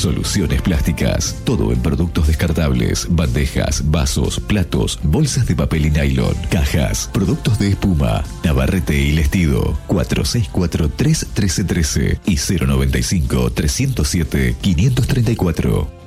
Soluciones Plásticas. Todo en productos descartables, bandejas, vasos, platos, bolsas de papel y nylon, cajas, productos de espuma, Navarrete y Lestido. 4643-1313 y 095-307-534.